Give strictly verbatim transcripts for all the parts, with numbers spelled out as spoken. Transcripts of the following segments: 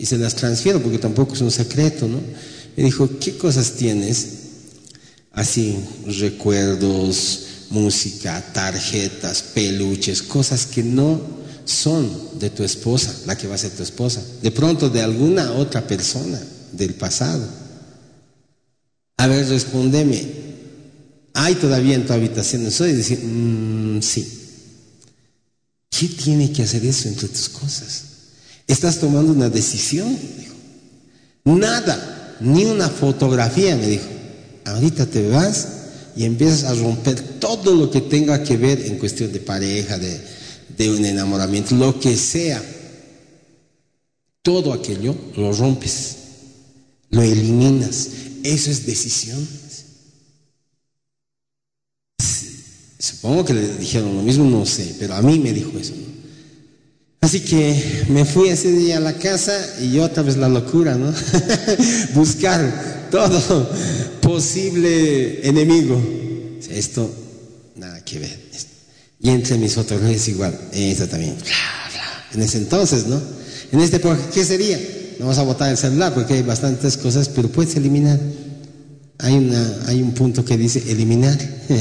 y se las transfiero porque tampoco es un secreto, ¿no? Me dijo, ¿qué cosas tienes? Así, recuerdos, música, tarjetas, peluches, cosas que no son de tu esposa, la que va a ser tu esposa, de pronto de alguna otra persona del pasado. A ver, respóndeme, ¿hay todavía en tu habitación eso? Y decir, mmm, sí. ¿Qué tiene que hacer eso entre tus cosas? Estás tomando una decisión, me dijo. Nada, ni una fotografía, me dijo. Ahorita te vas y empiezas a romper todo lo que tenga que ver en cuestión de pareja, de, de un enamoramiento, lo que sea. Todo aquello lo rompes, lo eliminas. Eso es decisión. Supongo que le dijeron lo mismo, no sé, pero a mí me dijo eso, ¿no? Así que me fui ese día a la casa y otra vez la locura, ¿no? Buscar todo posible enemigo. Esto, nada que ver. Y entre mis fotografías igual, esta también. En ese entonces, ¿no? En esta época, ¿qué sería? No vas a botar el celular porque hay bastantes cosas, pero puedes eliminar. Hay, una, hay un punto que dice eliminar.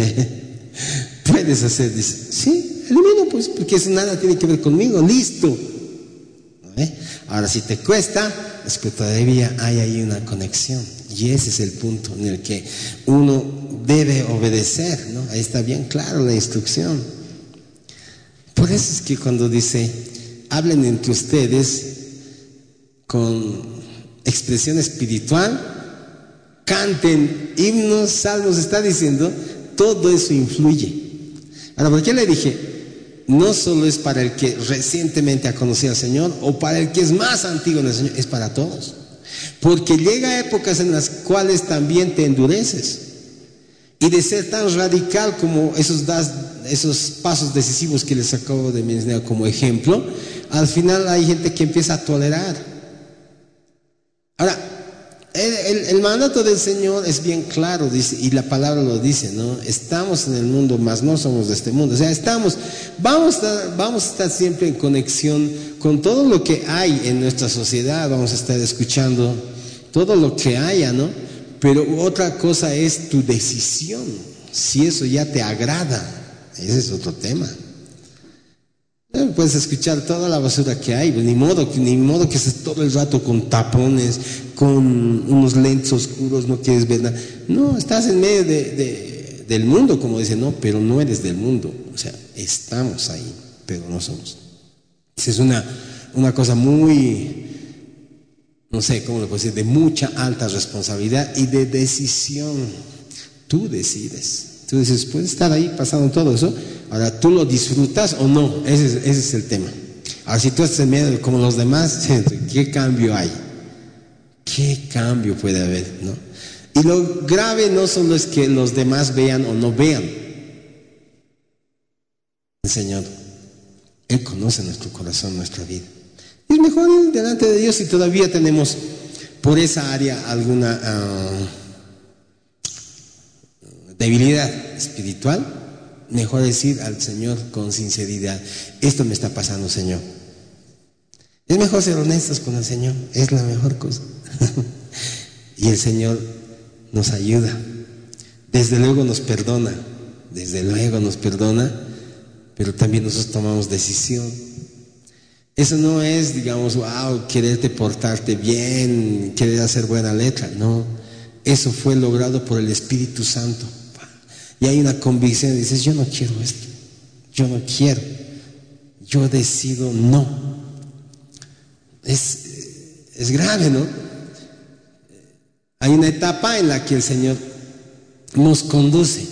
Puedes hacer, dice, sí, elimino pues, porque eso nada tiene que ver conmigo, listo. ¿Eh? Ahora, si te cuesta, es que todavía hay ahí una conexión, y ese es el punto en el que uno debe obedecer, ¿no? Ahí está bien claro la instrucción. Por eso es que cuando dice, hablen entre ustedes con expresión espiritual, canten himnos, salmos, está diciendo, todo eso influye. Ahora, ¿por qué le dije? No solo es para el que recientemente ha conocido al Señor o para el que es más antiguo en el Señor, es para todos. Porque llega épocas en las cuales también te endureces. Y de ser tan radical como esos, das, esos pasos decisivos que les acabo de mencionar como ejemplo, al final hay gente que empieza a tolerar. Ahora, El, el, el mandato del Señor es bien claro, dice, y la palabra lo dice, ¿no? Estamos en el mundo, mas no somos de este mundo. O sea, estamos, vamos a, estar, vamos a estar siempre en conexión con todo lo que hay en nuestra sociedad, vamos a estar escuchando todo lo que haya, ¿no? Pero otra cosa es tu decisión, si eso ya te agrada, ese es otro tema. Puedes escuchar toda la basura que hay, ni modo, ni modo que estés todo el rato con tapones, con unos lentes oscuros, no quieres ver nada. No, estás en medio de, de, del mundo, como dicen, no, pero no eres del mundo. O sea, estamos ahí, pero no somos. Esa es una, una cosa muy, no sé cómo lo puedo decir, de mucha alta responsabilidad y de decisión. Tú decides. Tú dices, puedes estar ahí pasando todo eso. Ahora, ¿tú lo disfrutas o no? Ese es, ese es el tema. Ahora, si tú estás en medio de como los demás, ¿qué cambio hay? ¿Qué cambio puede haber, no? Y lo grave no solo es que los demás vean o no vean. El Señor, Él conoce nuestro corazón, nuestra vida. Es mejor ir delante de Dios si todavía tenemos por esa área alguna uh, debilidad espiritual. Mejor decir al Señor con sinceridad, esto me está pasando, Señor. Es mejor ser honestos con el Señor, es la mejor cosa. Y el Señor nos ayuda. Desde luego nos perdona, desde luego nos perdona, pero también nosotros tomamos decisión. Eso no es, digamos, wow, quererte portarte bien, querer hacer buena letra, no. Eso fue logrado por el Espíritu Santo. Y hay una convicción, dices, yo no quiero esto, yo no quiero, yo decido no. Es, es grave, ¿no? Hay una etapa en la que el Señor nos conduce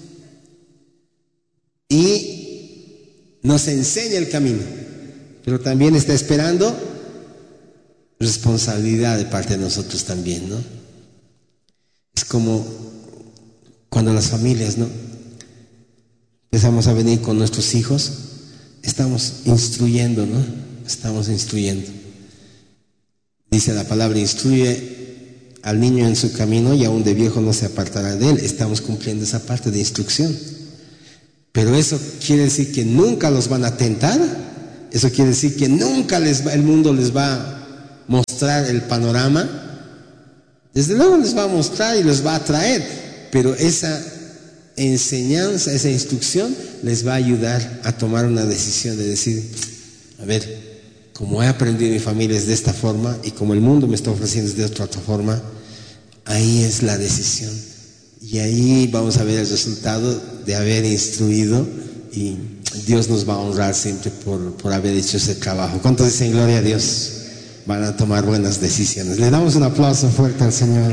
y nos enseña el camino, pero también está esperando responsabilidad de parte de nosotros también, ¿no? Es como cuando las familias, ¿no? Empezamos a venir con nuestros hijos, estamos instruyendo, ¿no? Estamos instruyendo. Dice la palabra, instruye al niño en su camino y aún de viejo no se apartará de él. Estamos cumpliendo esa parte de instrucción. Pero eso quiere decir que nunca los van a tentar. Eso quiere decir que nunca les va, el mundo les va mostrar el panorama, desde luego les va a mostrar y les va a traer, pero esa enseñanza, esa instrucción les va a ayudar a tomar una decisión de decir, a ver, como he aprendido en mi familia es de esta forma y como el mundo me está ofreciendo es de otra, otra forma, ahí es la decisión y ahí vamos a ver el resultado de haber instruido y Dios nos va a honrar siempre por, por haber hecho ese trabajo. ¿Cuántos dicen gloria a Dios? Van a tomar buenas decisiones. Le damos un aplauso fuerte al Señor.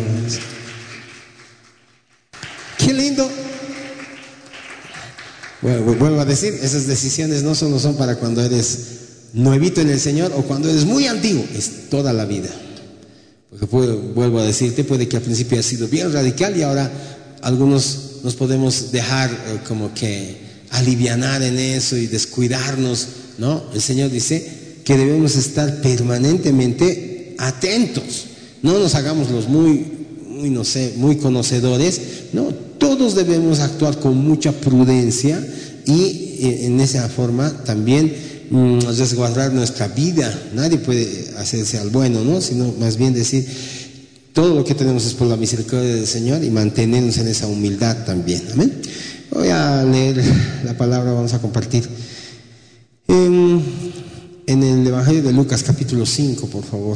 ¡Qué lindo! Bueno, vuelvo a decir, esas decisiones no solo son para cuando eres nuevito en el Señor o cuando eres muy antiguo, es toda la vida. Porque puedo, vuelvo a decirte, puede que al principio haya sido bien radical y ahora algunos nos podemos dejar eh, como que alivianar en eso y descuidarnos, ¿no? El Señor dice que debemos estar permanentemente atentos, no nos hagamos los muy, muy, no sé, muy conocedores, no, todos debemos actuar con mucha prudencia y en esa forma también mmm, resguardar nuestra vida. Nadie puede hacerse al bueno, ¿no? Sino más bien decir, todo lo que tenemos es por la misericordia del Señor y mantenernos en esa humildad también, amén. Voy a leer la palabra, vamos a compartir en, en el Evangelio de Lucas capítulo cinco, por favor.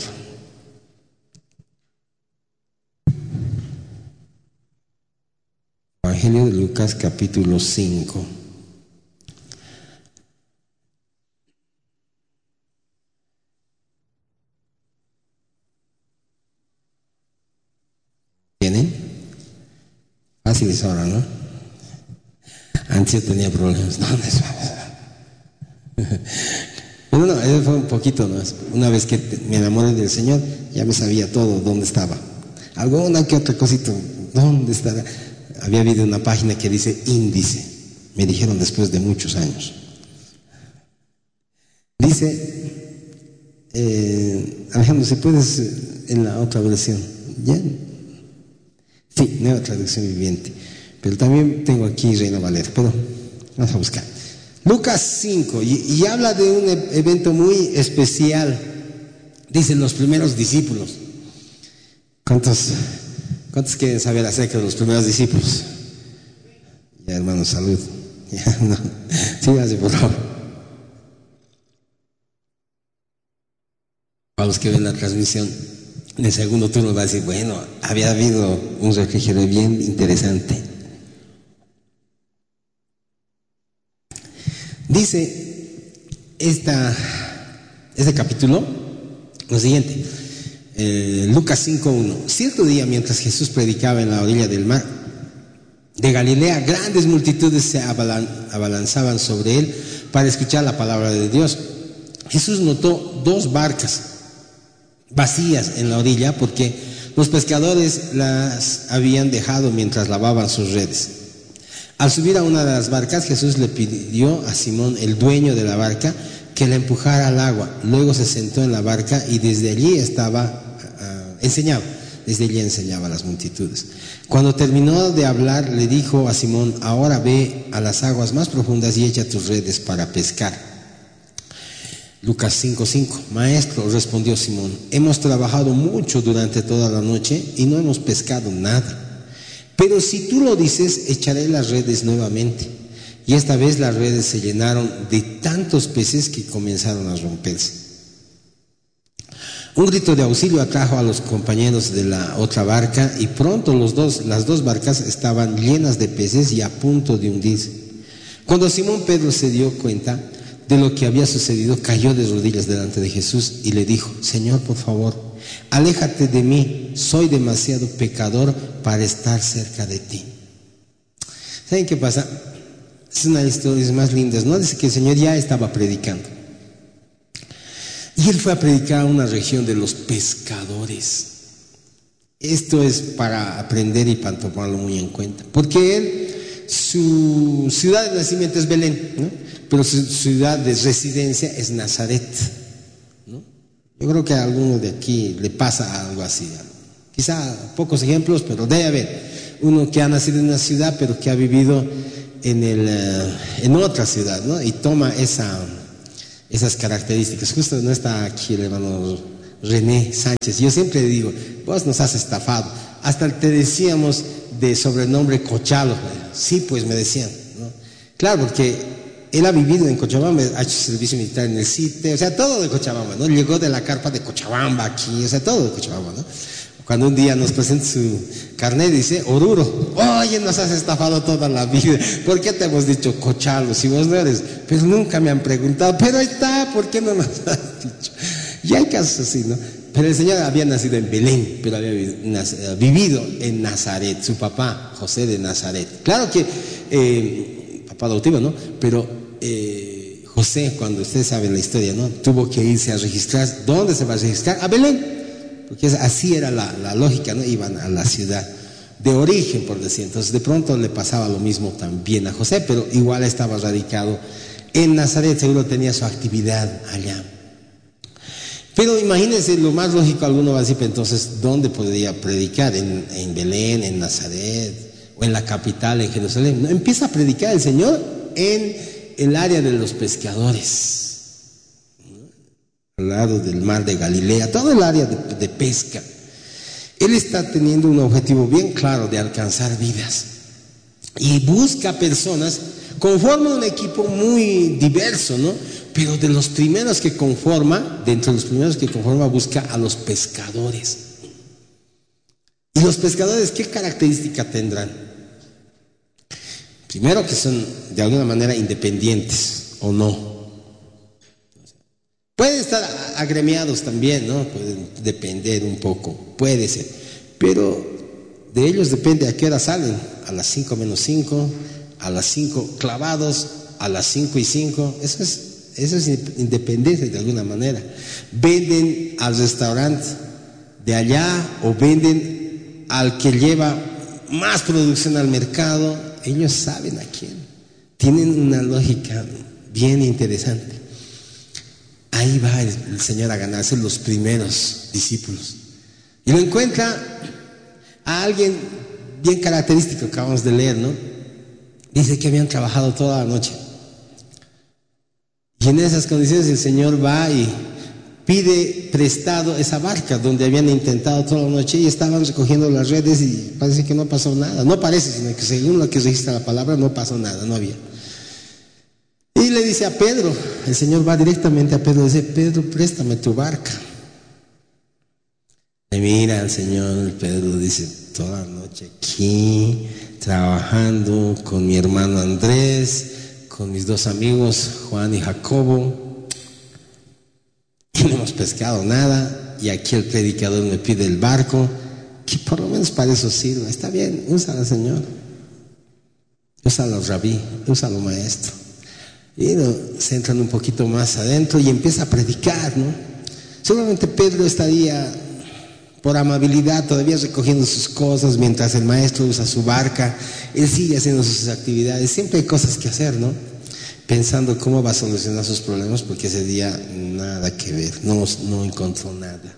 Evangelio de Lucas capítulo cinco. ¿Tienen? Fácil es ahora, ¿no? Antes yo tenía problemas. No, no es... Pero no, eso fue un poquito más. Una vez que me enamoré del Señor, ya me sabía todo, dónde estaba. Alguna que otra cosita, ¿dónde estará? Había habido una página que dice índice. Me dijeron después de muchos años. Dice, eh, Alejandro, si puedes en la otra versión. ¿Ya? Sí, nueva traducción viviente. Pero también tengo aquí Reina Valera, pero vamos a buscar. Lucas cinco, y, y habla de un evento muy especial. Dicen los primeros discípulos. ¿Cuántos, cuántos quieren saber acerca de los primeros discípulos? Ya, hermanos, salud. Ya, no. Síganse, por favor. Para los que ven la transmisión, en el segundo turno va a decir, bueno, había habido un refrigerio bien interesante. Dice esta, este capítulo lo siguiente, eh, Lucas cinco uno. Cierto día, mientras Jesús predicaba en la orilla del mar de Galilea, grandes multitudes se abalan, abalanzaban sobre él para escuchar la palabra de Dios. Jesús notó dos barcas vacías en la orilla porque los pescadores las habían dejado mientras lavaban sus redes. Al subir a una de las barcas, Jesús le pidió a Simón, el dueño de la barca, que la empujara al agua. Luego se sentó en la barca y desde allí estaba, uh, enseñaba, desde allí enseñaba a las multitudes. Cuando terminó de hablar, le dijo a Simón, ahora ve a las aguas más profundas y echa tus redes para pescar. Lucas cinco cinco. Maestro, respondió Simón, hemos trabajado mucho durante toda la noche y no hemos pescado nada. Pero si tú lo dices, echaré las redes nuevamente. Y esta vez las redes se llenaron de tantos peces que comenzaron a romperse. Un grito de auxilio atrajo a los compañeros de la otra barca y pronto los dos, las dos barcas estaban llenas de peces y a punto de hundirse. Cuando Simón Pedro se dio cuenta de lo que había sucedido, cayó de rodillas delante de Jesús y le dijo, Señor, por favor, aléjate de mí, soy demasiado pecador para estar cerca de ti. ¿Saben qué pasa? Es una de las historias más lindas, ¿no? Dice que el Señor ya estaba predicando. Y Él fue a predicar a una región de los pescadores. Esto es para aprender y para tomarlo muy en cuenta. Porque Él, su ciudad de nacimiento es Belén, ¿no? Pero su ciudad de residencia es Nazaret, ¿no? Yo creo que a alguno de aquí le pasa algo así. Quizá pocos ejemplos, pero debe haber uno que ha nacido en una ciudad, pero que ha vivido en, el, en otra ciudad, ¿no? Y toma esa, esas características. Justo no está aquí el hermano René Sánchez. Yo siempre digo, vos nos has estafado. Hasta te decíamos de sobrenombre Cochalo. Sí, pues me decían, ¿no? Claro, porque él ha vivido en Cochabamba, ha hecho servicio militar en el C I T E, o sea, todo de Cochabamba, ¿no? Llegó de la carpa de Cochabamba aquí, o sea, todo de Cochabamba, ¿no? Cuando un día nos presenta su carnet, dice, Oruro, oye, nos has estafado toda la vida, ¿por qué te hemos dicho Cochalo si vos no eres? Pero nunca me han preguntado, pero ahí está, ¿por qué no nos has dicho? Y hay casos así, ¿no? Pero el señor había nacido en Belén, pero había vivido en Nazaret, su papá, José de Nazaret. Claro que, eh, papá adoptivo, ¿no? Pero eh, José, cuando ustedes saben la historia, ¿no? Tuvo que irse a registrar. ¿Dónde se va a registrar? A Belén. Porque así era la, la lógica, ¿no? Iban a la ciudad de origen, por decir. Entonces, de pronto le pasaba lo mismo también a José, pero igual estaba radicado en Nazaret, seguro tenía su actividad allá. Pero imagínense, lo más lógico, alguno va a decir, entonces, ¿dónde podría predicar? ¿En, en Belén, en Nazaret, o en la capital, en Jerusalén? No, empieza a predicar el Señor en el área de los pescadores, al lado del mar de Galilea, todo el área de, de pesca. Él está teniendo un objetivo bien claro de alcanzar vidas y busca personas, conforma un equipo muy diverso, ¿no? Pero de los primeros que conforma, dentro de los primeros que conforma, busca a los pescadores. ¿Y los pescadores qué característica tendrán? Primero, que son de alguna manera independientes, ¿o no? Pueden estar agremiados también, ¿no? Pueden depender un poco, puede ser. Pero de ellos depende a qué hora salen. A las cinco menos cinco, a las cinco clavados, a las cinco y cinco. Eso es, eso es independencia de alguna manera. Venden al restaurante de allá o venden al que lleva más producción al mercado. Ellos saben a quién. Tienen una lógica bien interesante. Ahí va el, el Señor a ganarse los primeros discípulos. Y lo encuentra a alguien bien característico que acabamos de leer, ¿no? Dice que habían trabajado toda la noche. Y en esas condiciones el Señor va y pide prestado esa barca donde habían intentado toda la noche y estaban recogiendo las redes y parece que no pasó nada. No parece, sino que según lo que registra la palabra no pasó nada, no había. Y le dice a Pedro, el Señor va directamente a Pedro y dice, Pedro, préstame tu barca. Y mira al Señor, Pedro dice, toda la noche aquí, trabajando con mi hermano Andrés, con mis dos amigos, Juan y Jacobo, y no hemos pescado nada, y aquí el predicador me pide el barco, que por lo menos para eso sirva. Está bien, úsalo, Señor. Úsalo, Rabí, úsalo, maestro. Y no, se entran un poquito más adentro y empieza a predicar, ¿no? Seguramente Pedro estaría por amabilidad todavía recogiendo sus cosas mientras el maestro usa su barca. Él sigue haciendo sus actividades, siempre hay cosas que hacer, ¿no? Pensando cómo va a solucionar sus problemas, porque ese día nada que ver, no, no encontró nada.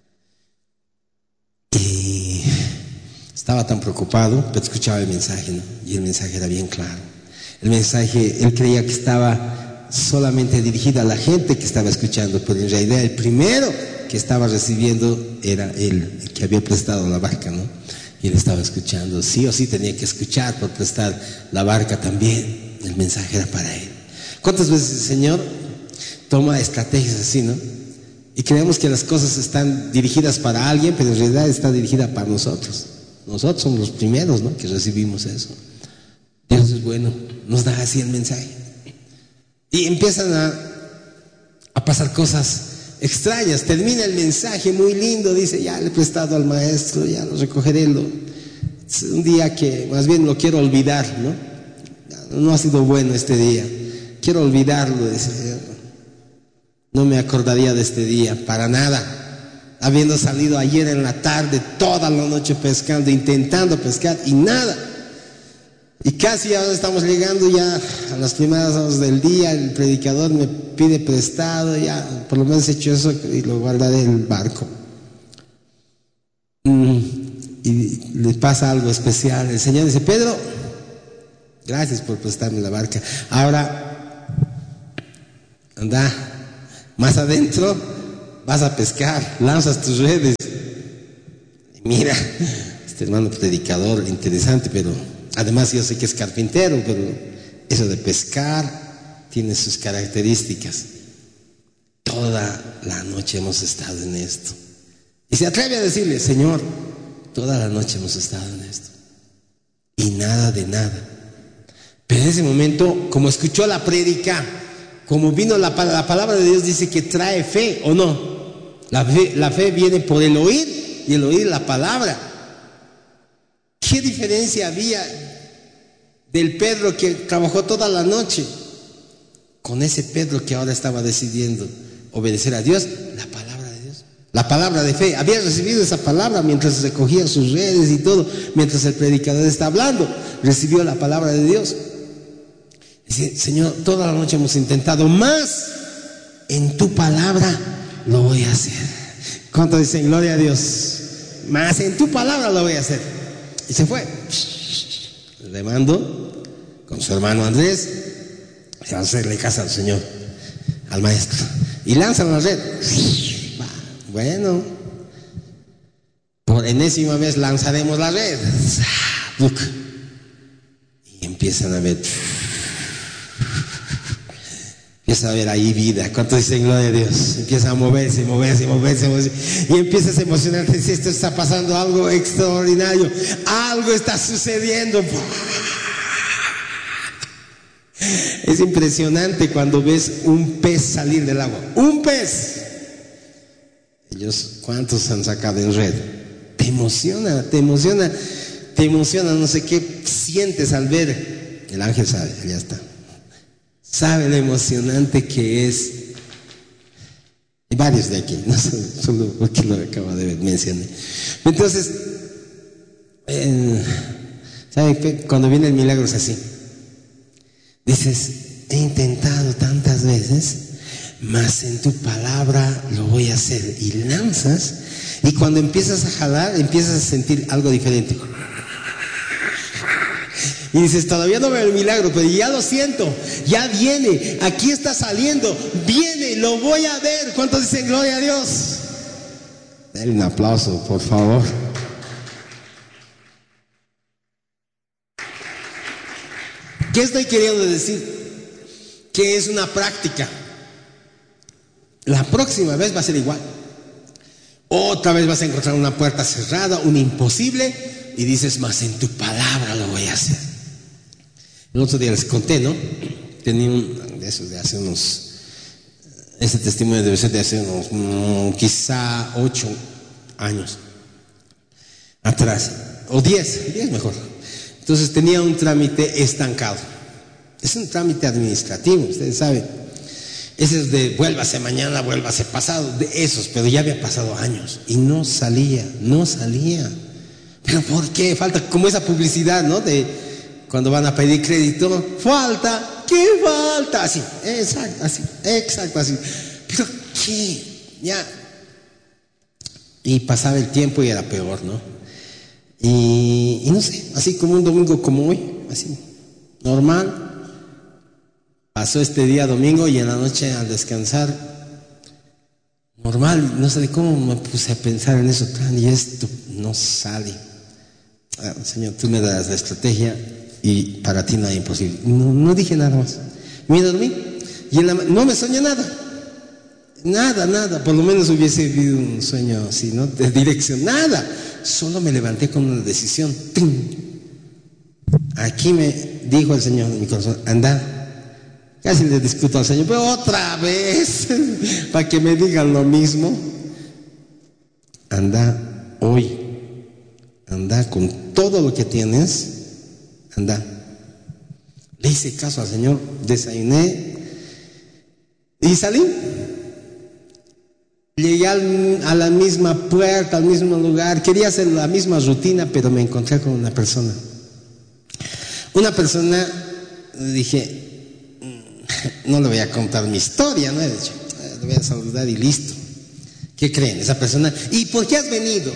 Y estaba tan preocupado, pero escuchaba el mensaje, ¿no? Y el mensaje era bien claro. El mensaje, él creía que estaba solamente dirigido a la gente que estaba escuchando, pero en realidad el primero que estaba recibiendo era él, el que había prestado la barca, ¿no? Y él estaba escuchando, sí o sí tenía que escuchar por prestar la barca también. El mensaje era para él. ¿Cuántas veces el Señor toma estrategias así, ¿no? Y creemos que las cosas están dirigidas para alguien, pero en realidad está dirigida para nosotros. Nosotros somos los primeros, ¿no?, que recibimos eso. Dios es bueno, nos da así el mensaje. Y empiezan a, a pasar cosas extrañas. Termina el mensaje muy lindo, dice, ya le he prestado al maestro, ya lo recogeré. Lo, es un día que más bien lo quiero olvidar, ¿no? No ha sido bueno este día. Quiero olvidarlo, dice. No me acordaría de este día, para nada. Habiendo salido ayer en la tarde, toda la noche pescando, intentando pescar y nada. Y casi ahora estamos llegando ya a las primeras horas del día, el predicador me pide prestado, ya por lo menos he hecho eso y lo guardaré en el barco. Mm, y le pasa algo especial. El Señor dice, Pedro, gracias por prestarme la barca. Ahora, anda más adentro, vas a pescar, lanzas tus redes. Mira, este hermano predicador, interesante, pero además yo sé que es carpintero, pero eso de pescar tiene sus características. Toda la noche hemos estado en esto. Y se atreve a decirle, Señor, toda la noche hemos estado en esto. Y nada de nada. Pero en ese momento, como escuchó la prédica, como vino la, la palabra de Dios, dice que trae fe, ¿o no? La fe, la fe viene por el oír y el oír la palabra. ¿Qué diferencia había del Pedro que trabajó toda la noche con ese Pedro que ahora estaba decidiendo obedecer a Dios? La palabra de Dios, la palabra de fe. Había recibido esa palabra mientras recogía sus redes y todo, mientras el predicador está hablando, recibió la palabra de Dios. Dice, Señor, toda la noche hemos intentado, más en tu palabra lo voy a hacer. ¿Cuánto dicen gloria a Dios? Más en tu palabra lo voy a hacer. Y se fue remando con su hermano Andrés a hacerle caso al Señor, al maestro, y lanzan la red. Bueno, por enésima vez lanzaremos la red. Y empiezan a ver, empieza a ver ahí vida. ¿Cuánto dicen gloria a Dios? Empieza a moverse, moverse, moverse, moverse. Y empiezas a emocionarte. Si esto está pasando algo extraordinario, algo está sucediendo. Es impresionante cuando ves un pez salir del agua. ¡Un pez! Ellos, ¿cuántos han sacado en red? Te emociona, te emociona, te emociona. No sé qué sientes al ver. El ángel sabe, ya está. Sabe lo emocionante que es. Hay varios de aquí, no solo porque lo acabo de ver, mencioné. Entonces, eh, ¿sabe? Cuando viene el milagro es así. Dices, he intentado tantas veces, mas en tu palabra lo voy a hacer. Y lanzas, y cuando empiezas a jalar, empiezas a sentir algo diferente. Y dices, todavía no veo el milagro, pero ya lo siento, ya viene, aquí está saliendo, viene, lo voy a ver. ¿Cuántos dicen gloria a Dios? Denle un aplauso, por favor. ¿Qué estoy queriendo decir? Que es una práctica. La próxima vez va a ser igual. Otra vez vas a encontrar una puerta cerrada, un imposible, y dices, más en tu palabra lo voy a hacer. El otro día les conté, ¿no? Tenía un de esos de hace unos, ese testimonio debe ser de hace unos, um, quizá ocho años atrás, o diez, diez mejor. Entonces tenía un trámite estancado. Es un trámite administrativo, ustedes saben. Ese es de vuélvase mañana, vuélvase pasado, de esos, pero ya había pasado años y no salía, no salía. ¿Pero por qué? Falta como esa publicidad, ¿no? De cuando van a pedir crédito, falta, ¿qué falta? Así, exacto, así, exacto, así. ¿Pero qué? Ya. Y pasaba el tiempo y era peor, ¿no? Y, y no sé, así como un domingo como hoy, así, normal. Pasó este día domingo y en la noche al descansar, normal, no sé de cómo me puse a pensar en eso, y esto no sale. Ah, Señor, tú me das la estrategia y para ti no hay imposible. No, no dije nada más. Me dormí y en la, no me soñé nada. Nada, nada. Por lo menos hubiese vivido un sueño así, ¿no? De dirección. Nada. Solo me levanté con una decisión. ¡Tum! Aquí me dijo el Señor en mi corazón, anda. Casi le discuto al Señor, pero otra vez, para que me digan lo mismo. Anda hoy, anda con todo lo que tienes, anda. Le hice caso al Señor, desayuné y salí. Llegué al, a la misma puerta, al mismo lugar, quería hacer la misma rutina, pero me encontré con una persona. Una persona, dije, no le voy a contar mi historia, ¿no? Le voy a saludar y listo. ¿Qué creen? Esa persona, ¿y por qué has venido?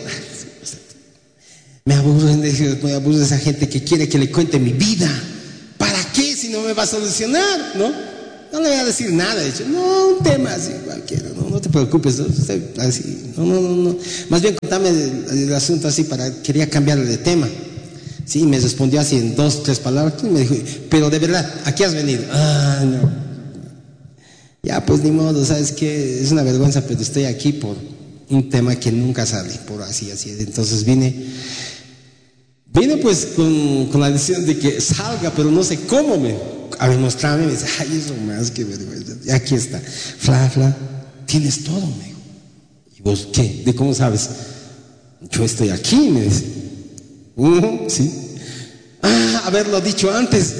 Me aburre, me aburre esa gente que quiere que le cuente mi vida. ¿Para qué si no me va a solucionar, no? no le voy a decir nada. He dicho, no, un tema así, cualquiera, no, no te preocupes, no, así, no, no, no, no. Más bien contame el, el asunto así para, quería cambiarle de tema. Sí, me respondió así en dos, tres palabras, y me dijo, pero de verdad, ¿a qué has venido? Ah, no. Ya, pues ni modo, ¿sabes qué? Es una vergüenza, pero estoy aquí por un tema que nunca sale, por así, así. Entonces vine, vine pues con, con la decisión de que salga, pero no sé cómo me, a demostrarme, me dice, ay, eso más que vergüenza. Y aquí está, Fla, Fla, tienes todo, me dijo. ¿Y vos qué? ¿De cómo sabes? Yo estoy aquí, me dice. Uh, sí. Ah, haberlo dicho antes.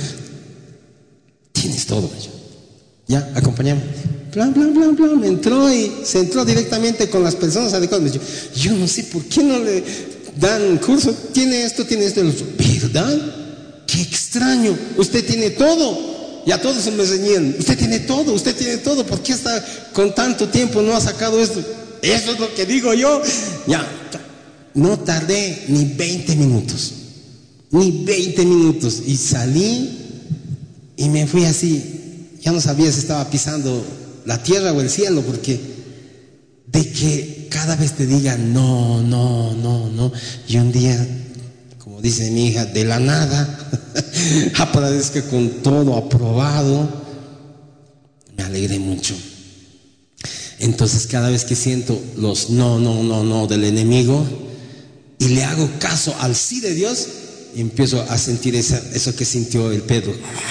Tienes todo, me dijo. Ya, acompañamos. Plan, plan, plan, plan. Me entró y se entró directamente con las personas adecuadas. Me dijo, yo no sé por qué no le dan curso. Tiene esto, tiene esto. ¿Verdad? Qué extraño. Usted tiene todo. Y a todos se me reñían. Usted tiene todo, usted tiene todo. ¿Por qué está con tanto tiempo no ha sacado esto? Eso es lo que digo yo. Ya. No tardé ni veinte minutos. Ni veinte minutos. Y salí y me fui así. Ya no sabía si estaba pisando la tierra o el cielo, porque de que cada vez te digan no, no, no, no, y un día, como dice mi hija, de la nada, aparezca con todo aprobado, me alegré mucho. Entonces cada vez que siento los no, no, no, no del enemigo y le hago caso al sí de Dios, empiezo a sentir esa, eso que sintió el Pedro.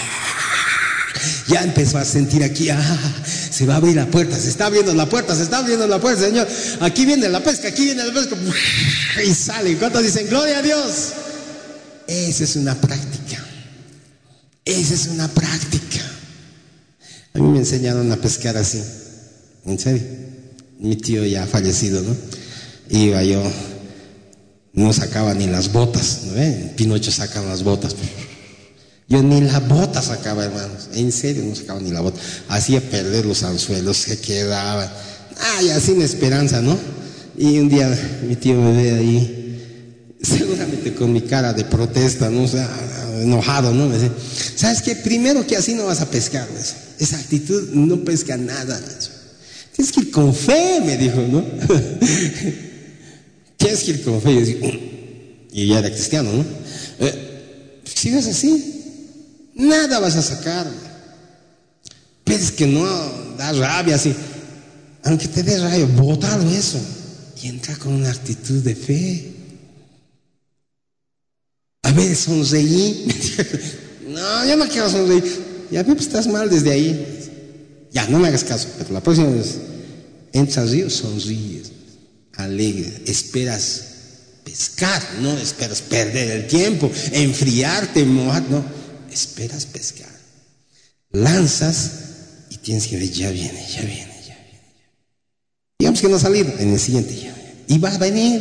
Ya empezó a sentir aquí, ah, se va a abrir la puerta, se está abriendo la puerta, se está abriendo la puerta, Señor. Aquí viene la pesca, aquí viene la pesca. Y sale. ¿Cuántos dicen, gloria a Dios? Esa es una práctica. Esa es una práctica. A mí me enseñaron a pescar así. En serio. Mi tío ya ha fallecido, ¿no? Iba yo, no sacaba ni las botas, ¿no ven? Pinocho sacan las botas. Yo ni la bota sacaba, hermanos. En serio, no sacaba ni la bota. Hacía perder los anzuelos, se quedaban. Ay, así sin esperanza, ¿no? Y un día mi tío me ve ahí, seguramente con mi cara de protesta, ¿no? O sea, enojado, ¿no? Me dice, ¿sabes qué? Primero que así no vas a pescar, ¿no? Esa actitud no pesca nada, ¿no? Tienes que ir con fe, me dijo, ¿no? Tienes que ir con fe. Y, yo digo, y ya era cristiano, ¿no? Eh, si ves así, nada vas a sacar. Pero es que no da rabia así. Aunque te dé rabia, bótalo eso. Y entra con una actitud de fe. A ver, sonreí. No, yo no quiero sonreír. Ya ve, pues estás mal desde ahí. Ya, no me hagas caso. Pero la próxima vez entras al río, sonríes, alegre, esperas pescar, no esperas perder el tiempo, enfriarte, mojar, no. Esperas pescar, lanzas y tienes que ver, ya viene, ya viene, ya viene. Digamos que no ha salido, en el siguiente ya viene. Y va a venir.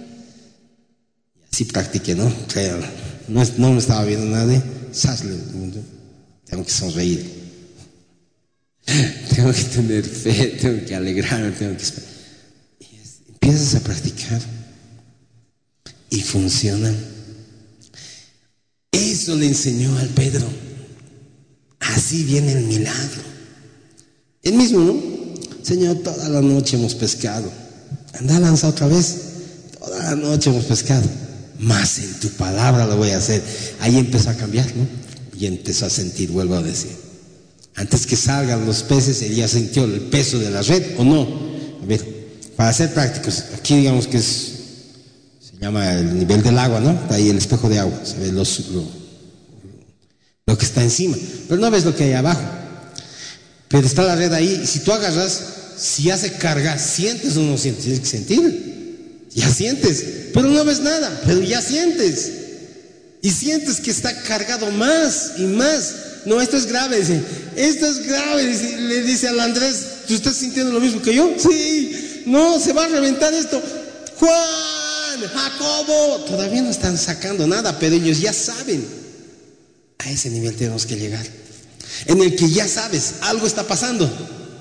Y así practiqué, ¿no? No, no me estaba viendo nadie. Sasle, tengo que sonreír. Tengo que tener fe, tengo que alegrarme, tengo que esperar. Y empiezas a practicar y funciona. Eso le enseñó al Pedro. Así viene el milagro. El mismo, ¿no? Señor, toda la noche hemos pescado. Anda a lanzar otra vez. Toda la noche hemos pescado. Más en tu palabra lo voy a hacer. Ahí empezó a cambiar, ¿no? Y empezó a sentir, vuelvo a decir. Antes que salgan los peces, él ya sintió el peso de la red, ¿o no? A ver, para ser prácticos, aquí digamos que es, se llama el nivel del agua, ¿no? Ahí el espejo de agua, se ve los, lo, lo que está encima, pero no ves lo que hay abajo. Pero está la red ahí, y si tú agarras, si hace carga, ¿sientes o no sientes? Tienes que sentir, ya sientes, pero no ves nada, pero ya sientes. Y sientes que está cargado más y más. No, esto es grave, dice. Esto es grave, dice, le dice al Andrés, ¿tú estás sintiendo lo mismo que yo? Sí, no, se va a reventar esto. Juan, Jacobo, todavía no están sacando nada, pero ellos ya saben. A ese nivel tenemos que llegar, en el que ya sabes, algo está pasando.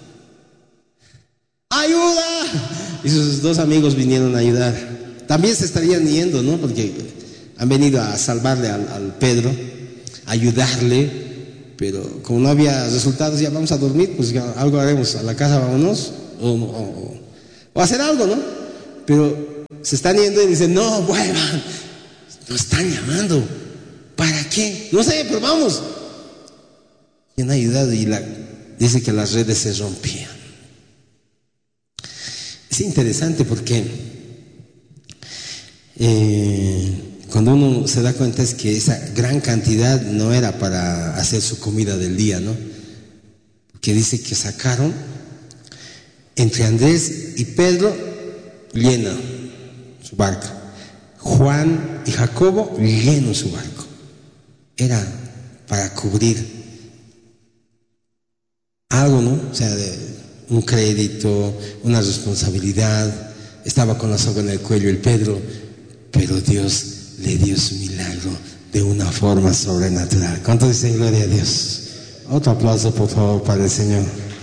¡Ayuda! Y sus dos amigos vinieron a ayudar. También se estarían yendo, ¿no? Porque han venido a salvarle al, al Pedro, a ayudarle. pero como no había resultados, ya vamos a dormir, pues ya algo haremos, a la casa vámonos, o, o, o hacer algo, ¿no? Pero se están yendo y dicen, no, vuelvan, nos están llamando, ¿para qué? No sé, pero vamos. Y han ayudado y la, dice que las redes se rompían. Es interesante porque eh, cuando uno se da cuenta es que esa gran cantidad no era para hacer su comida del día, ¿no? Porque dice que sacaron entre Andrés y Pedro llena su barca, Juan y Jacobo lleno su barco. Era para cubrir algo, ¿no? O sea, de un crédito, una responsabilidad. Estaba con la soga en el cuello el Pedro, pero Dios le dio su milagro de una forma sobrenatural. ¿Cuánto dicen gloria a Dios? Otro aplauso, por favor, para el Señor.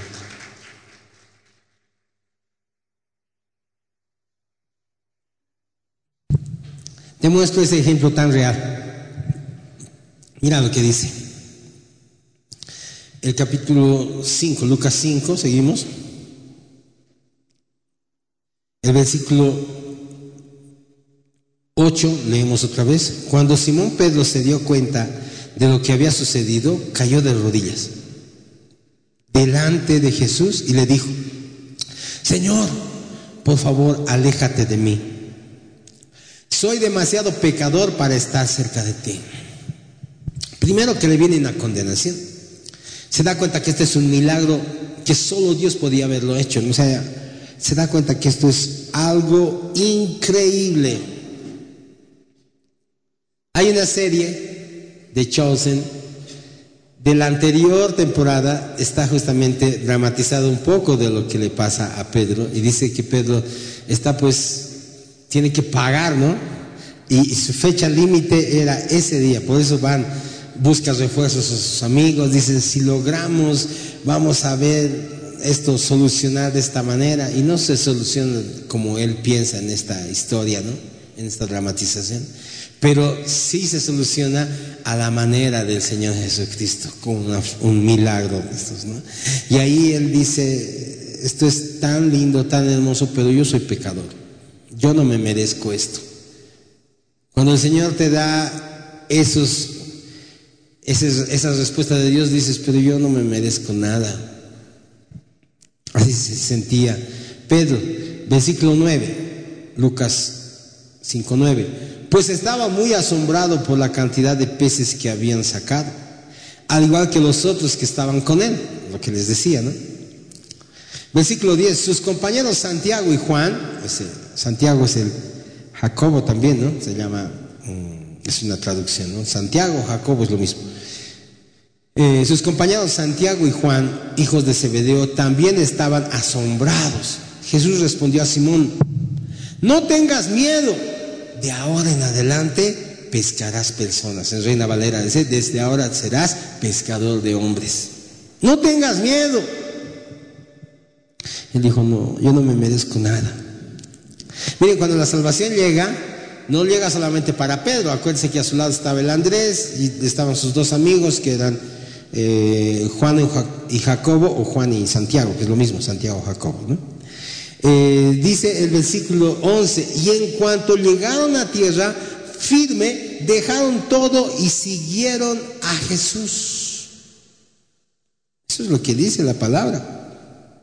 Te muestro ese ejemplo tan real. Mira lo que dice. El capítulo cinco, Lucas cinco, seguimos. El versículo ocho, leemos otra vez. Cuando Simón Pedro se dio cuenta de lo que había sucedido, cayó de rodillas delante de Jesús y le dijo: Señor, por favor, aléjate de mí. Soy demasiado pecador para estar cerca de ti. Primero que le viene una condenación. Se da cuenta que este es un milagro que solo Dios podía haberlo hecho. O sea, se da cuenta que esto es algo increíble. Hay una serie de Chosen de la anterior temporada, está justamente dramatizado un poco de lo que le pasa a Pedro, y dice que Pedro está pues, tiene que pagar, ¿no? Y, y su fecha límite era ese día, por eso van, busca refuerzos a sus amigos, dicen, si logramos, vamos a ver esto solucionar de esta manera, y no se soluciona como él piensa en esta historia, ¿no? En esta dramatización, pero sí se soluciona a la manera del Señor Jesucristo, con una, un milagro de estos, ¿no? Y ahí él dice, esto es tan lindo, tan hermoso, pero yo soy pecador, yo no me merezco esto. Cuando el Señor te da esos, esas, esas respuestas de Dios, dices, pero yo no me merezco nada. Así se sentía Pedro. Versículo nueve, Lucas cinco nueve. Pues estaba muy asombrado por la cantidad de peces que habían sacado, al igual que los otros que estaban con él, lo que les decía, ¿no? Versículo diez. Sus compañeros Santiago y Juan, ese, Santiago es el Jacobo también, ¿no? Se llama, es una traducción, ¿no? Santiago, Jacobo es lo mismo. Eh, sus compañeros Santiago y Juan, hijos de Zebedeo, también estaban asombrados. Jesús respondió a Simón: no tengas miedo, de ahora en adelante pescarás personas. En Reina Valera dice, desde ahora serás pescador de hombres. No tengas miedo. Él dijo, no, yo no me merezco nada. Miren, cuando la salvación llega, no llega solamente para Pedro. Acuérdense que a su lado estaba el Andrés y estaban sus dos amigos que eran eh, Juan y Jacobo, o Juan y Santiago, que es lo mismo, Santiago o Jacobo, ¿no? Eh, dice el versículo once, y en cuanto llegaron a tierra firme, dejaron todo y siguieron a Jesús. Eso es lo que dice la palabra.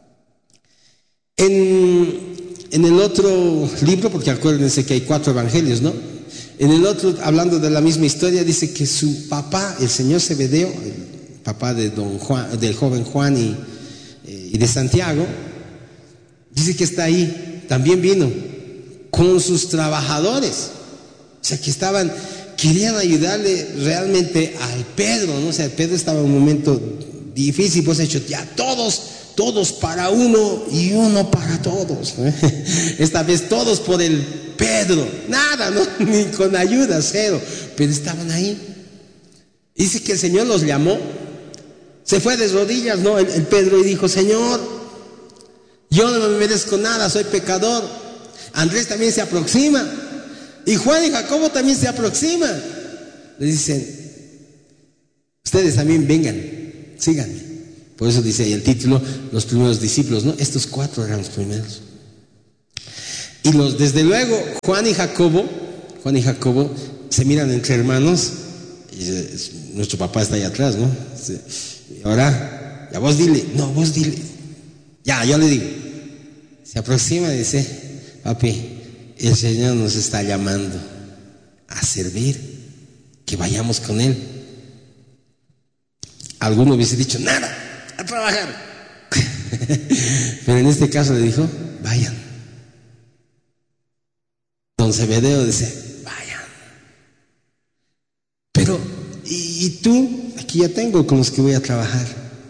En, en el otro libro, porque acuérdense que hay cuatro evangelios, ¿no? En el otro, hablando de la misma historia, dice que su papá, el señor Zebedeo, el papá de don Juan, del joven Juan y, eh, y de Santiago, dice que está ahí, también vino con sus trabajadores, o sea que estaban, querían ayudarle realmente al Pedro, ¿no? O sea, Pedro estaba en un momento difícil, pues ha hecho ya todos, todos para uno y uno para todos, ¿eh? Esta vez todos por el Pedro, nada, ¿no? Ni con ayuda, cero, pero estaban ahí. Dice que el Señor los llamó, se fue de rodillas, ¿no? El, el Pedro, y dijo, Señor, yo no me merezco nada, soy pecador. Andrés también se aproxima, y Juan y Jacobo también se aproximan. Le dicen, ustedes también vengan, síganme. Por eso dice ahí el título, los primeros discípulos, ¿no? Estos cuatro eran los primeros. Y los, desde luego, Juan y Jacobo, Juan y Jacobo se miran entre hermanos, y eh, nuestro papá está ahí atrás, ¿no? Y ahora, ya vos dile, no, vos dile, ya, yo le digo. Se aproxima y dice, papi, el Señor nos está llamando a servir, que vayamos con Él. Alguno hubiese dicho, nada, a trabajar. Pero en este caso le dijo, vayan. Don Zebedeo dice, vayan. Pero, ¿y, y tú? Aquí ya tengo con los que voy a trabajar.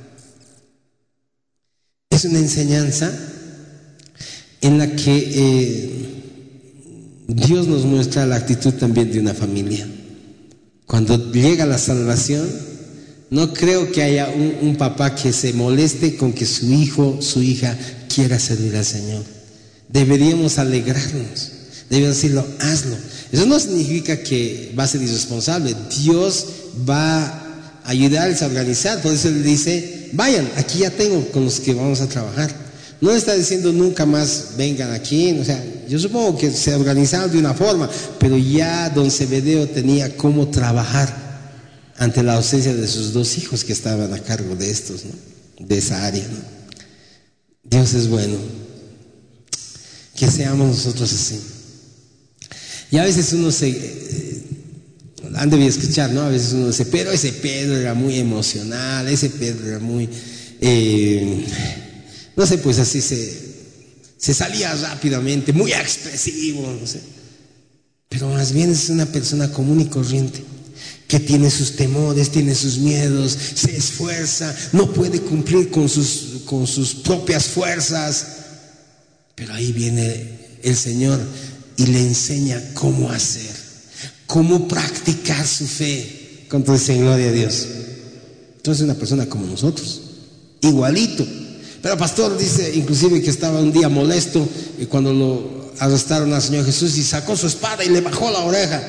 Es una enseñanza en la que eh, Dios nos muestra la actitud también de una familia. Cuando llega la salvación, no creo que haya un, un papá que se moleste con que su hijo, su hija quiera servir al Señor. Deberíamos alegrarnos, deberíamos decirlo, hazlo. Eso no significa que va a ser irresponsable. Dios va a ayudarles a organizar. Por eso Él dice, vayan, aquí ya tengo con los que vamos a trabajar. No está diciendo nunca más vengan aquí, o sea, yo supongo que se organizaron de una forma, pero ya don Zebedeo tenía cómo trabajar ante la ausencia de sus dos hijos que estaban a cargo de estos, ¿no? De esa área, ¿no? Dios es bueno, que seamos nosotros así. Y a veces uno se, eh, han debido escuchar, ¿no? A veces uno dice, pero ese Pedro era muy emocional, ese Pedro era muy... Eh, no sé, pues así se, se salía rápidamente, muy expresivo, no sé. Pero más bien es una persona común y corriente, que tiene sus temores, tiene sus miedos, se esfuerza, no puede cumplir con sus, con sus propias fuerzas. Pero ahí viene el Señor y le enseña cómo hacer, cómo practicar su fe. Con todo ese gloria a Dios. Entonces es una persona como nosotros, igualito. Pero pastor dice inclusive que estaba un día molesto y cuando lo arrestaron al Señor Jesús y sacó su espada y le bajó la oreja.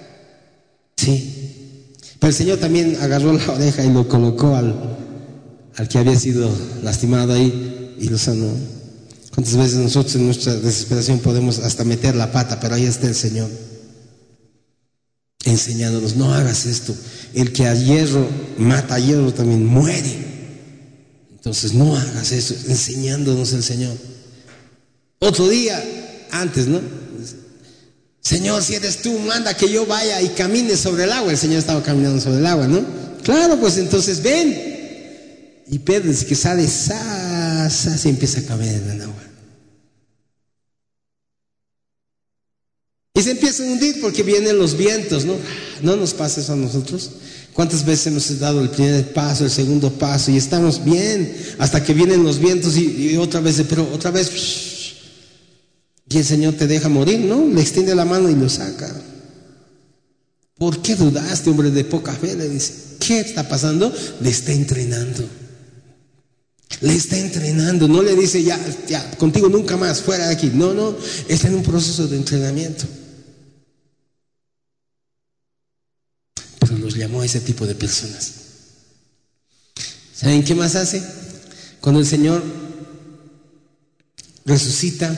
Sí, pero el Señor también agarró la oreja y lo colocó al, al que había sido lastimado ahí y lo sanó. ¿Cuántas veces nosotros en nuestra desesperación podemos hasta meter la pata? Pero ahí está el Señor enseñándonos, no hagas esto. El que a hierro mata a hierro también muere. Entonces no hagas eso, enseñándonos el Señor. Otro día antes, ¿no? Señor, si eres tú, manda que yo vaya y camine sobre el agua. El Señor estaba caminando sobre el agua, ¿no? Claro, pues entonces ven. Y Pedro dice que sale, sa, sa, se empieza a caminar en el agua. Y se empieza a hundir porque vienen los vientos, ¿no? No nos pasa eso a nosotros. ¿Cuántas veces hemos dado el primer paso, el segundo paso y estamos bien hasta que vienen los vientos y, y otra vez, pero otra vez shh, y el Señor te deja morir, ¿no? Le extiende la mano y lo saca. ¿Por qué dudaste, hombre de poca fe? Le dice. ¿Qué está pasando? Le está entrenando. Le está entrenando. No le dice ya, ya, contigo nunca más, fuera de aquí. No, no, está en un proceso de entrenamiento. Pero los llamó a ese tipo de personas. ¿Saben qué más hace? Cuando el Señor resucita,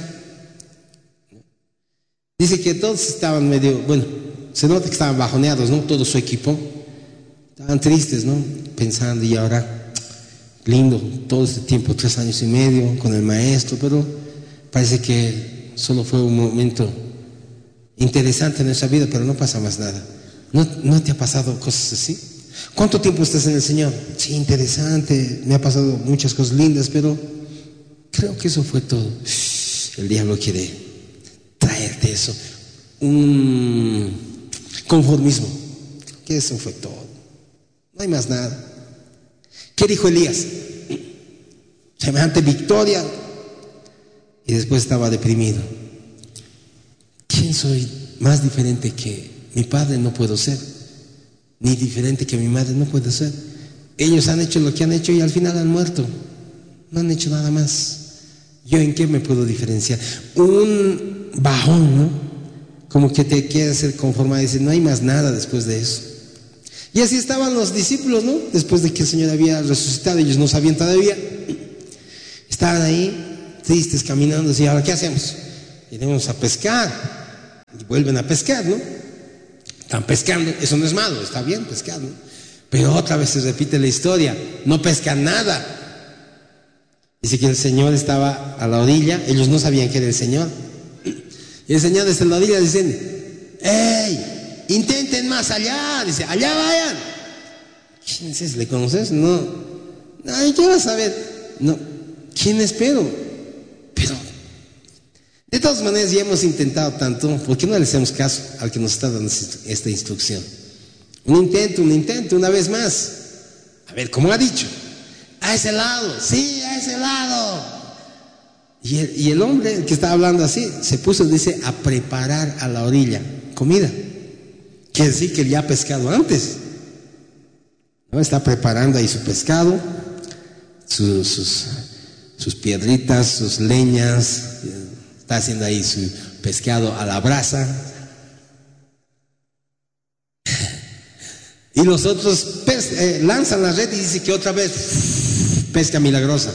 dice que todos estaban medio, bueno, se nota que estaban bajoneados, ¿no? Todo su equipo. Estaban tristes, ¿no? Pensando, y ahora, lindo, todo este tiempo, tres años y medio con el maestro, pero parece que solo fue un momento interesante en nuestra vida, pero no pasa más nada. ¿No, ¿No te ha pasado cosas así? ¿Cuánto tiempo estás en el Señor? Sí, interesante, me ha pasado muchas cosas lindas, pero creo que eso fue todo. El diablo quiere traerte eso, un conformismo, que eso fue todo, no hay más nada. ¿Qué dijo Elías? Semejante victoria, y después estaba deprimido. ¿Quién soy más diferente que mi padre? No puedo ser, ni diferente que mi madre no puedo ser. Ellos han hecho lo que han hecho y al final han muerto, no han hecho nada más. ¿Yo en qué me puedo diferenciar? Un bajón, ¿no? Como que te quiere hacer conformar y decir, no hay más nada después de eso. Y así estaban los discípulos, ¿no? Después de que el Señor había resucitado, ellos no sabían todavía. Estaban ahí, tristes, caminando, y ahora, ¿qué hacemos? Iremos a pescar. Y vuelven a pescar, ¿no? Están pescando, eso no es malo, está bien pescar, ¿no? Pero otra vez se repite la historia, no pescan nada. Dice que el Señor estaba a la orilla, ellos no sabían que era el Señor. Y el Señor desde la orilla dice: ¡Ey! Intenten más allá. Dice: allá vayan. ¿Quién es ese? ¿Le conoces? No. Ay, ¿qué vas a ver? No. ¿Quién es Pedro? Pero de todas maneras ya hemos intentado tanto, ¿por qué no le hacemos caso al que nos está dando esta instrucción? Un intento, un intento, una vez más. A ver, ¿cómo ha dicho? A ese lado, sí, a ese lado. Y el, y el hombre, el que estaba hablando así, se puso, dice, a preparar a la orilla comida. Quiere decir que ya ha pescado antes, ¿no? Está preparando ahí su pescado, su, sus, sus piedritas, sus leñas, está haciendo ahí su pescado a la brasa. Y los otros pes, eh, lanzan la red y dice que otra vez pesca milagrosa.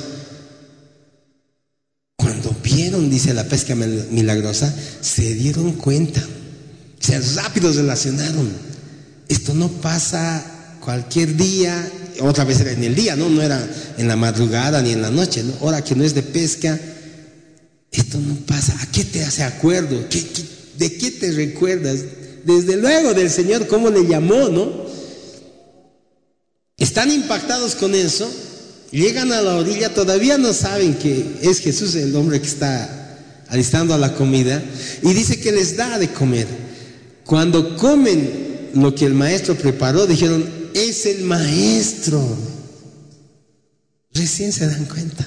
Cuando vieron, dice, la pesca milagrosa, se dieron cuenta, o sea, rápido relacionaron. Esto no pasa cualquier día, otra vez era en el día, no, no era en la madrugada ni en la noche, ¿no? Ahora que no es de pesca, esto no pasa. ¿A qué te hace acuerdo? ¿Qué, qué, ¿De qué te recuerdas? Desde luego del Señor, ¿cómo le llamó, no? Están impactados con eso, llegan a la orilla, todavía no saben que es Jesús el hombre que está alistando a la comida, y dice que les da de comer. Cuando comen lo que el maestro preparó, dijeron: es el maestro. Recién se dan cuenta.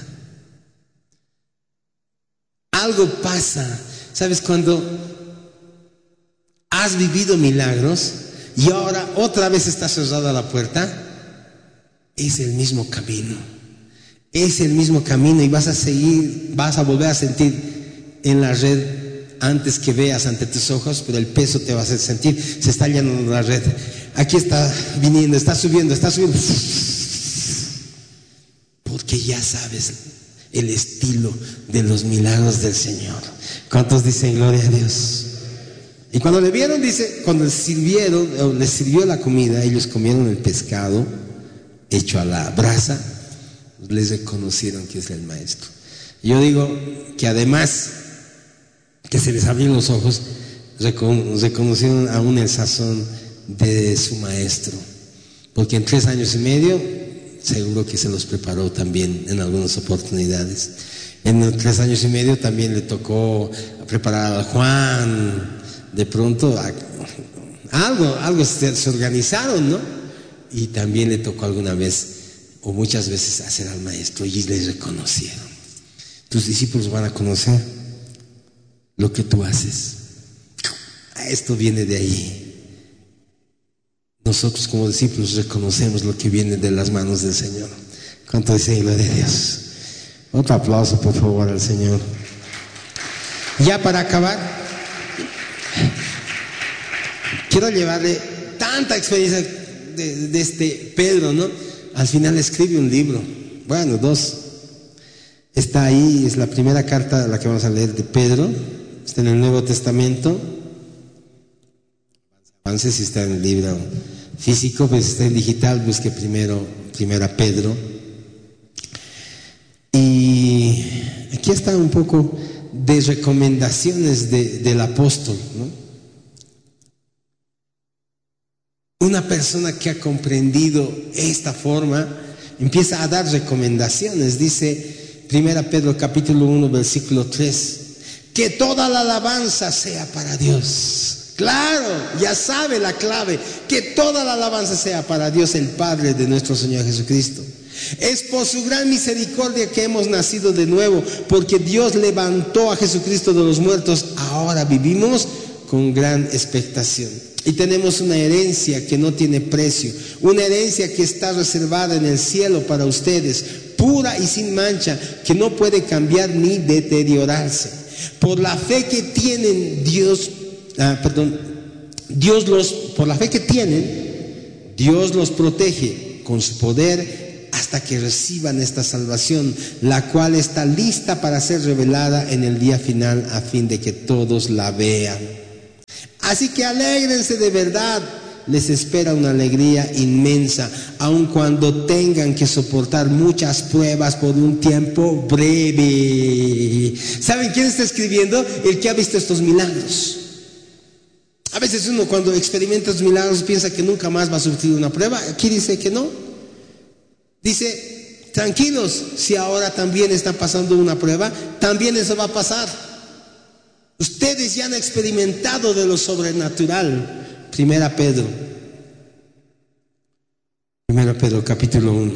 Algo pasa, ¿sabes? Cuando has vivido milagros y ahora otra vez está cerrada la puerta, es el mismo camino, es el mismo camino y vas a seguir, vas a volver a sentir en la red antes que veas ante tus ojos, pero el peso te va a hacer sentir, se está llenando la red, aquí está viniendo, está subiendo, está subiendo, porque ya sabes el estilo de los milagros del Señor. ¿Cuántos dicen gloria a Dios? Y cuando le vieron, dice, cuando les sirvieron, les sirvió la comida, ellos comieron el pescado hecho a la brasa, les reconocieron que es el maestro. Yo digo que además que se les abrieron los ojos, recon, reconocieron aún el sazón de su maestro, porque en tres años y medio seguro que se los preparó también en algunas oportunidades. En tres años y medio también le tocó preparar a Juan, de pronto a, algo, algo se, se organizaron, ¿no? Y también le tocó alguna vez o muchas veces hacer al maestro y les reconocieron. Tus discípulos van a conocer lo que tú haces. Esto viene de ahí. Nosotros como discípulos reconocemos lo que viene de las manos del Señor. ¿Cuánto dicen gloria a Dios? Otro aplauso por favor al Señor. Ya para acabar, quiero llevarle tanta experiencia De, de este Pedro, ¿no? Al final escribe un libro, bueno, dos. Está ahí, es la primera carta la que vamos a leer de Pedro, está en el Nuevo Testamento. Avance si está en el libro físico, pues está en digital, busque primero, primera Pedro. Y aquí está un poco de recomendaciones de, del apóstol, ¿no? Una persona que ha comprendido esta forma empieza a dar recomendaciones. Dice primera Pedro capítulo uno versículo tres, que toda la alabanza sea para Dios. Claro, ya sabe la clave, que toda la alabanza sea para Dios el Padre de nuestro Señor Jesucristo. Es por su gran misericordia que hemos nacido de nuevo, porque Dios levantó a Jesucristo de los muertos. Ahora vivimos con gran expectación. Y tenemos una herencia que no tiene precio, una herencia que está reservada en el cielo para ustedes, pura y sin mancha, que no puede cambiar ni deteriorarse. Por la fe que tienen Dios, ah, perdón, Dios los, por la fe que tienen, Dios los protege con su poder hasta que reciban esta salvación, la cual está lista para ser revelada en el día final a fin de que todos la vean. Así que alégrense de verdad, les espera una alegría inmensa, aun cuando tengan que soportar muchas pruebas por un tiempo breve. ¿Saben quién está escribiendo? El que ha visto estos milagros. A veces uno cuando experimenta estos milagros piensa que nunca más va a sufrir una prueba. Aquí dice que no. Dice, tranquilos, si ahora también están pasando una prueba, también eso va a pasar. Ustedes ya han experimentado de lo sobrenatural. Primera Pedro, Primera Pedro capítulo uno.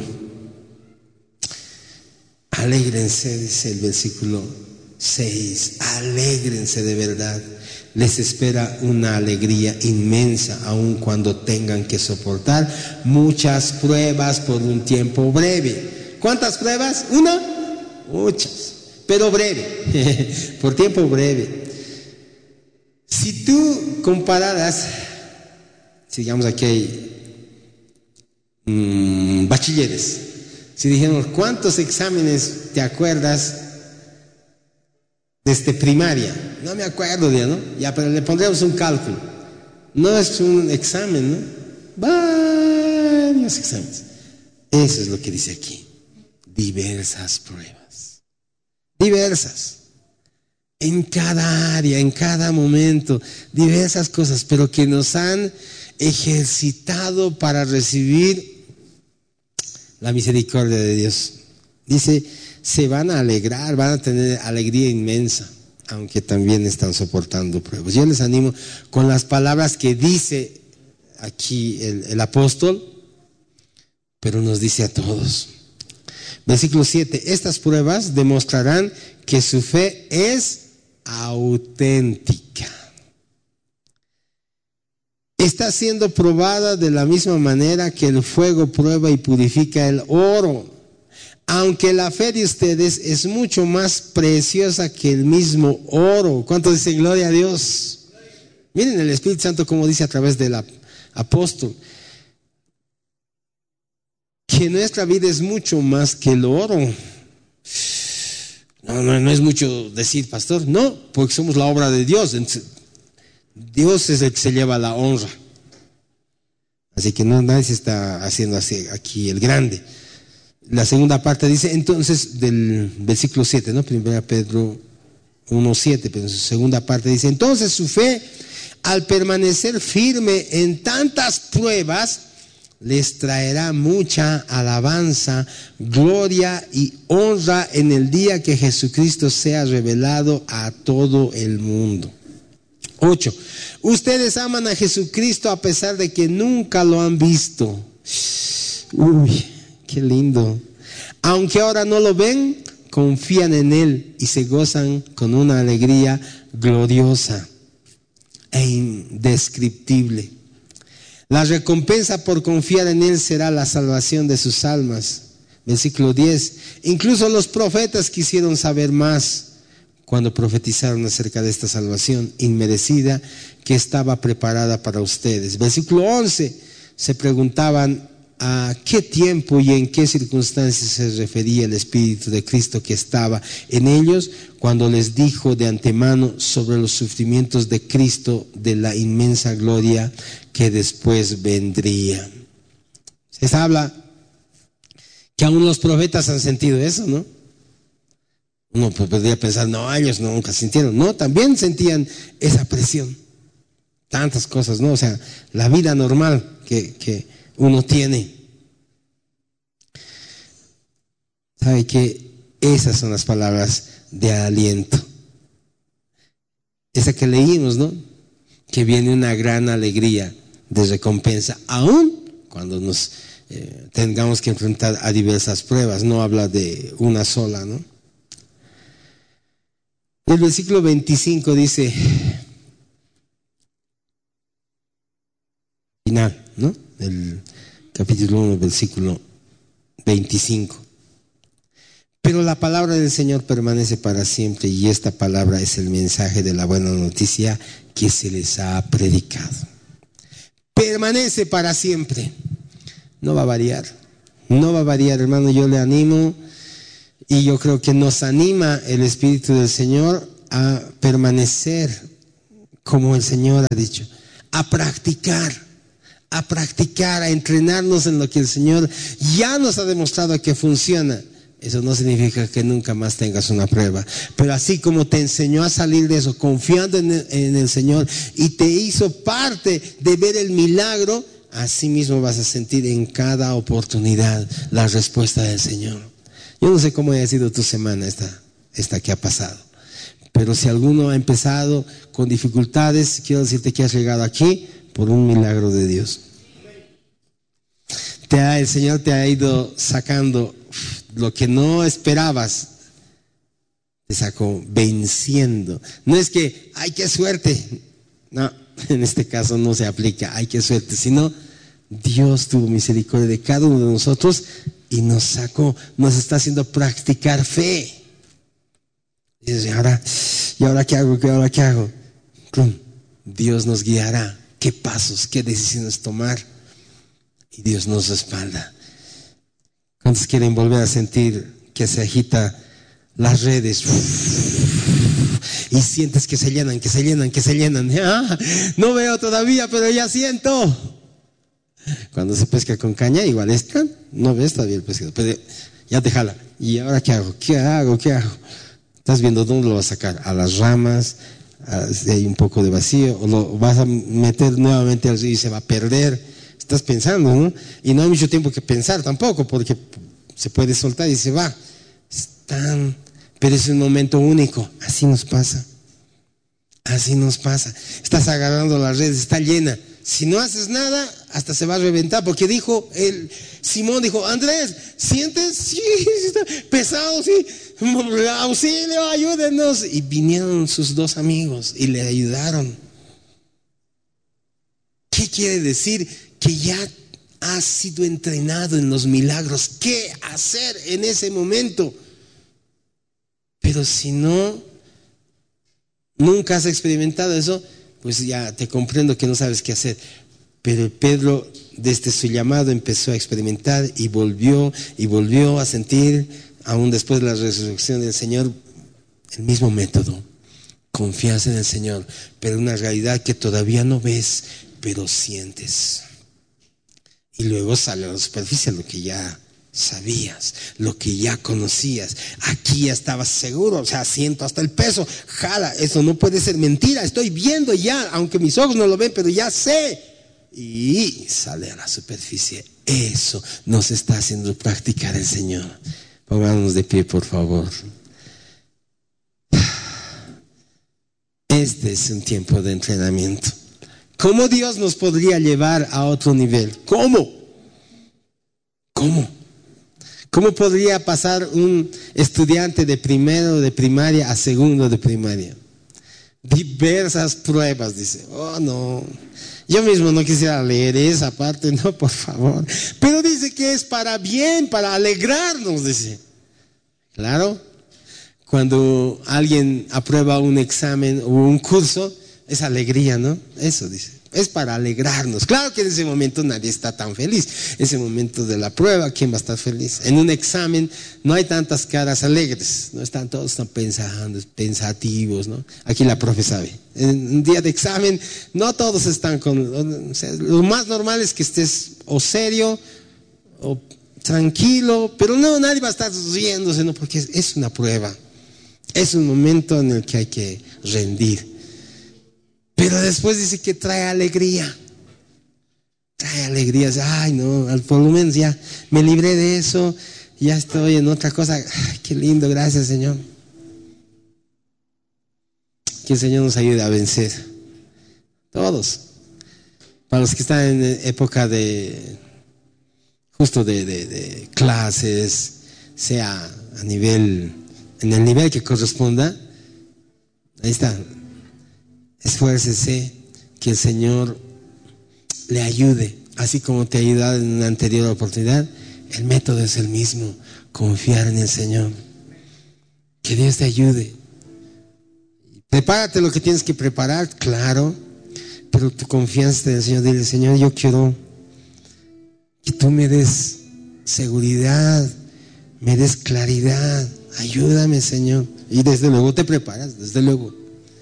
Alégrense, dice el versículo seis, alégrense de verdad. Les espera una alegría inmensa, aun cuando tengan que soportar muchas pruebas por un tiempo breve. ¿Cuántas pruebas? ¿Una? Muchas, pero breve, por tiempo breve. Si tú compararas, digamos aquí hay mmm, bachilleres, si dijéramos cuántos exámenes te acuerdas desde primaria, no me acuerdo ya, ¿no? Ya, pero le pondremos un cálculo. No es un examen, ¿no? Varios exámenes. Eso es lo que dice aquí. Diversas pruebas. Diversas. En cada área, en cada momento, diversas cosas, pero que nos han ejercitado para recibir la misericordia de Dios. Dice, se van a alegrar, van a tener alegría inmensa, aunque también están soportando pruebas. Yo les animo con las palabras que dice aquí el, el apóstol, pero nos dice a todos. Versículo siete, estas pruebas demostrarán que su fe es auténtica. Está siendo probada de la misma manera que el fuego prueba y purifica el oro. Aunque la fe de ustedes es mucho más preciosa que el mismo oro. ¿Cuántos dicen gloria a Dios? Miren el Espíritu Santo como dice a través del apóstol, que nuestra vida es mucho más que el oro. No, no, no es mucho decir, pastor. No, porque somos la obra de Dios. Dios es el que se lleva la honra. Así que no, nadie se está haciendo así aquí el grande. La segunda parte dice, entonces, del versículo siete, ¿no? Primera Pedro uno siete, pero en su segunda parte dice, entonces su fe, al permanecer firme en tantas pruebas, les traerá mucha alabanza, gloria y honra en el día que Jesucristo sea revelado a todo el mundo. ocho. Ustedes aman a Jesucristo a pesar de que nunca lo han visto. Uy, qué lindo. Aunque ahora no lo ven, confían en Él y se gozan con una alegría gloriosa e indescriptible. La recompensa por confiar en Él será la salvación de sus almas. Versículo diez. Incluso los profetas quisieron saber más cuando profetizaron acerca de esta salvación inmerecida que estaba preparada para ustedes. Versículo once. Se preguntaban a qué tiempo y en qué circunstancias se refería el Espíritu de Cristo que estaba en ellos cuando les dijo de antemano sobre los sufrimientos de Cristo, de la inmensa gloria que después vendría. Se habla que aún los profetas han sentido eso, ¿no? Uno podría pensar, no, ellos nunca sintieron. No, también sentían esa presión. Tantas cosas, ¿no? O sea, la vida normal que, que uno tiene. ¿Sabe qué? Esas son las palabras de aliento. Esa que leímos, ¿no? Que viene una gran alegría de recompensa, aún cuando nos eh, tengamos que enfrentar a diversas pruebas. No habla de una sola, ¿no? El versículo veinticinco dice, final, ¿no? El capítulo uno, versículo veinticinco. Pero la palabra del Señor permanece para siempre, y esta palabra es el mensaje de la buena noticia que se les ha predicado. Permanece para siempre. no va a variar. No va a variar, hermano. Yo le animo y yo creo que nos anima el Espíritu del Señor a permanecer como el Señor ha dicho, a practicar, a practicar, a entrenarnos en lo que el Señor ya nos ha demostrado que funciona. Eso no significa que nunca más tengas una prueba, pero así como te enseñó a salir de eso confiando en el, en el Señor y te hizo parte de ver el milagro, así mismo vas a sentir en cada oportunidad la respuesta del Señor. Yo no sé cómo haya sido tu semana esta, esta que ha pasado, pero si alguno ha empezado con dificultades, quiero decirte que has llegado aquí por un milagro de Dios. Te ha, el Señor te ha ido sacando lo que no esperabas, te sacó venciendo. No es que, ay, qué suerte. No, en este caso no se aplica, ay, qué suerte, sino Dios tuvo misericordia de cada uno de nosotros y nos sacó, nos está haciendo practicar fe. Y dices, ¿y ahora, ¿y ahora qué hago? ¿Qué ahora qué hago? Dios nos guiará, qué pasos, qué decisiones tomar, y Dios nos respalda. ¿Cuántos quieren volver a sentir que se agita las redes y sientes que se llenan, que se llenan, que se llenan? Ah, no veo todavía, pero ya siento. Cuando se pesca con caña, igual está, no ves todavía el pescado, pero ya te jala. ¿Y ahora qué hago? ¿Qué hago? ¿Qué hago? Estás viendo dónde lo vas a sacar, a las ramas, a, si hay un poco de vacío, o lo vas a meter nuevamente al río y se va a perder. Estás pensando, ¿no? Y no hay mucho tiempo que pensar tampoco, porque se puede soltar y se va. Están, pero es un momento único. Así nos pasa. Así nos pasa. Estás agarrando las redes, está llena. Si no haces nada, hasta se va a reventar, porque dijo el Simón, dijo, Andrés, ¿sientes? Sí, está pesado, sí. Auxilio, ayúdenos. Y vinieron sus dos amigos y le ayudaron. ¿Qué quiere decir? Que ya has sido entrenado en los milagros. ¿Qué hacer en ese momento? Pero si no, nunca has experimentado eso, pues ya te comprendo que no sabes qué hacer. Pero Pedro, desde su llamado, empezó a experimentar y volvió y volvió a sentir, aún después de la resurrección del Señor, el mismo método. Confianza en el Señor, pero una realidad que todavía no ves, pero sientes. Y luego sale a la superficie lo que ya sabías, lo que ya conocías. Aquí ya estabas seguro, o sea, siento hasta el peso. Jala, eso no puede ser mentira, estoy viendo ya, aunque mis ojos no lo ven, pero ya sé. Y sale a la superficie. Eso nos está haciendo practicar el Señor. Pongámonos de pie, por favor. Este es un tiempo de entrenamiento. ¿Cómo Dios nos podría llevar a otro nivel? ¿Cómo? ¿Cómo? ¿Cómo podría pasar un estudiante de primero de primaria a segundo de primaria? Diversas pruebas, dice. Oh, no. Yo mismo no quisiera leer esa parte, no, por favor. Pero dice que es para bien, para alegrarnos, dice. Claro, cuando alguien aprueba un examen o un curso, es alegría, ¿no? Eso dice. Es para alegrarnos. Claro que en ese momento nadie está tan feliz. Ese momento de la prueba, ¿quién va a estar feliz? En un examen no hay tantas caras alegres. No están todos tan pensando, pensativos, ¿no? Aquí la profe sabe. En un día de examen, no todos están con... O sea, lo más normal es que estés o serio o tranquilo, pero no, nadie va a estar riéndose, ¿no? Porque es, es una prueba. Es un momento en el que hay que rendir. Pero después dice que trae alegría. Trae alegría. Ay, no, por lo menos ya me libré de eso. Ya estoy en otra cosa. Ay, qué lindo, gracias, Señor. Que el Señor nos ayude a vencer. Todos. Para los que están en época de, justo de, de, de clases, sea a nivel, en el nivel que corresponda, ahí está. Esfuércese, que el Señor le ayude, así como te ha ayudado en una anterior oportunidad. El método es el mismo, confiar en el Señor. Que Dios te ayude. Prepárate lo que tienes que preparar, claro, pero tu confianza en el Señor. Dile, Señor, yo quiero que tú me des seguridad, me des claridad. Ayúdame, Señor. Y desde luego te preparas, desde luego.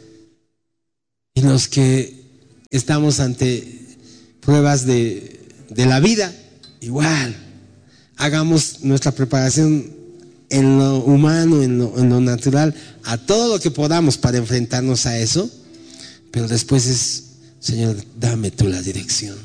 Y los que estamos ante pruebas de, de la vida, igual, hagamos nuestra preparación en lo humano, en lo, en lo natural, a todo lo que podamos para enfrentarnos a eso. Pero después es, Señor, dame tú la dirección.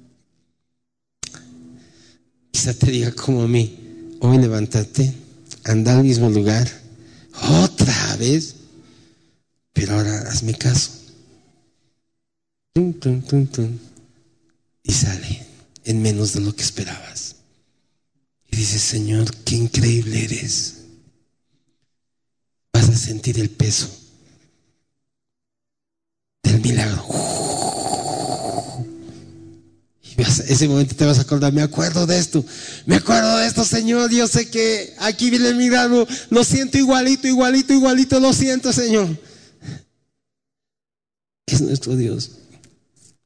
Quizá te diga como a mí, hoy levántate, anda al mismo lugar, otra vez, pero ahora hazme caso. Tum, tum, tum, tum. Y sale en menos de lo que esperabas. Y dices, Señor, qué increíble eres. Vas a sentir el peso del milagro. Y vas, ese momento te vas a acordar, me acuerdo de esto, me acuerdo de esto, Señor. Yo sé que aquí viene el milagro, lo siento igualito, igualito, igualito, lo siento, Señor. Es nuestro Dios.